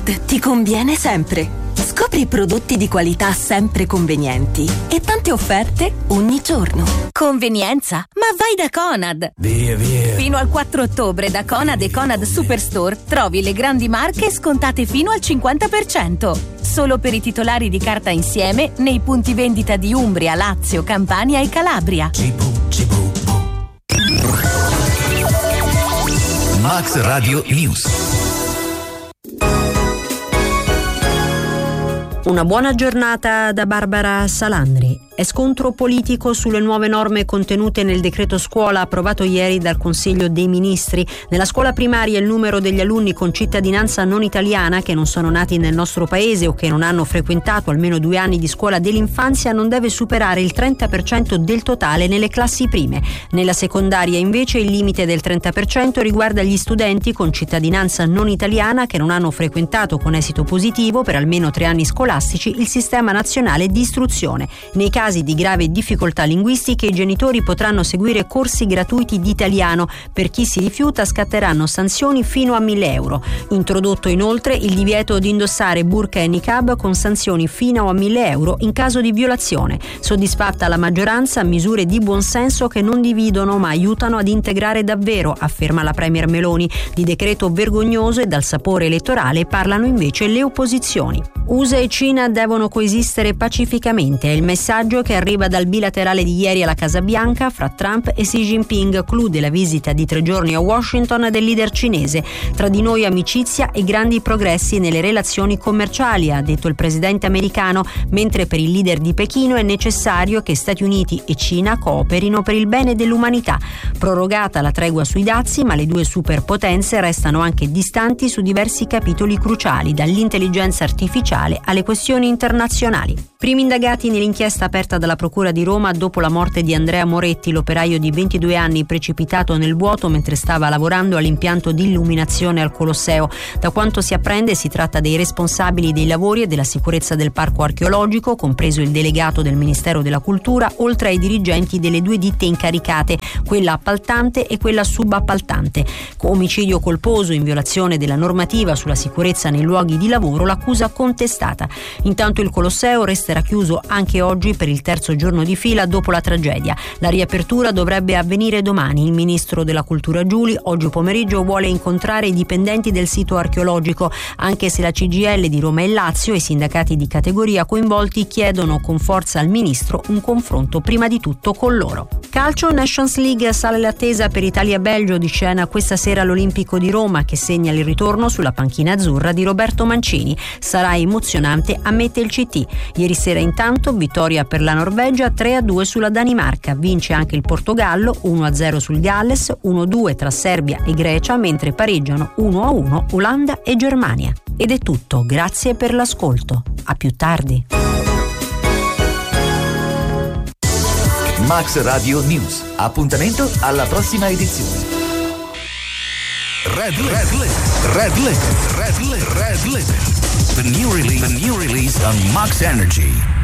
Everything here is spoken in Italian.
Conad ti conviene sempre. Scopri prodotti di qualità sempre convenienti e tante offerte ogni giorno. Convenienza? Ma vai da Conad! Via. Fino al 4 ottobre da Conad e Conad Superstore trovi le grandi marche scontate fino al 50%. Solo per i titolari di carta insieme nei punti vendita di Umbria, Lazio, Campania e Calabria. Max Radio News. Una buona giornata da Barbara Salandri. È scontro politico sulle nuove norme contenute nel decreto scuola approvato ieri dal Consiglio dei Ministri. Nella scuola primaria il numero degli alunni con cittadinanza non italiana che non sono nati nel nostro paese o che non hanno frequentato almeno 2 anni di scuola dell'infanzia non deve superare il 30% del totale nelle classi prime. Nella secondaria invece il limite del 30% riguarda gli studenti con cittadinanza non italiana che non hanno frequentato con esito positivo per almeno 3 anni scolastici il sistema nazionale di istruzione. Nei casi di grave difficoltà linguistiche i genitori potranno seguire corsi gratuiti di italiano. Per chi si rifiuta scatteranno sanzioni fino a 1.000 euro. Introdotto inoltre il divieto di indossare burqa e niqab con sanzioni fino a 1.000 euro in caso di violazione. Soddisfatta la maggioranza, misure di buonsenso che non dividono ma aiutano ad integrare davvero, afferma la premier Meloni. Di decreto vergognoso e dal sapore elettorale parlano invece le opposizioni. USA e Cina devono coesistere pacificamente, è il messaggio che arriva dal bilaterale di ieri alla Casa Bianca fra Trump e Xi Jinping, clou della visita di 3 giorni a Washington del leader cinese. Tra di noi amicizia e grandi progressi nelle relazioni commerciali, ha detto il presidente americano, mentre per il leader di Pechino è necessario che Stati Uniti e Cina cooperino per il bene dell'umanità. Prorogata la tregua sui dazi, ma le 2 superpotenze restano anche distanti su diversi capitoli cruciali, dall'intelligenza artificiale alle questioni internazionali. Primi indagati nell'inchiesta aperta dalla Procura di Roma dopo la morte di Andrea Moretti, l'operaio di 22 anni precipitato nel vuoto mentre stava lavorando all'impianto di illuminazione al Colosseo. Da quanto si apprende si tratta dei responsabili dei lavori e della sicurezza del parco archeologico, compreso il delegato del Ministero della Cultura, oltre ai dirigenti delle 2 ditte incaricate, quella appaltante e quella subappaltante. Omicidio colposo in violazione della normativa sulla sicurezza nei luoghi di lavoro, l'accusa contestata. Intanto il Colosseo resterà chiuso anche oggi per il 3° giorno di fila dopo la tragedia. La riapertura dovrebbe avvenire domani. Il ministro della Cultura Giuli oggi pomeriggio vuole incontrare i dipendenti del sito archeologico, anche se la CGIL di Roma e Lazio e i sindacati di categoria coinvolti chiedono con forza al ministro un confronto prima di tutto con loro. Calcio, Nations League, sale l'attesa per Italia-Belgio, di scena questa sera l'Olimpico di Roma che segna il ritorno sulla panchina azzurra di Roberto Mancini. Sarà emozionante, ammette il CT. Ieri sera intanto vittoria per la Norvegia 3-2 sulla Danimarca, vince anche il Portogallo 1-0 sul Galles, 1-2 tra Serbia e Grecia, mentre pareggiano 1-1 Olanda e Germania. Ed è tutto, grazie per l'ascolto. A più tardi. Max Radio News. Appuntamento alla prossima edizione. Red Limit. The new release on Max Energy.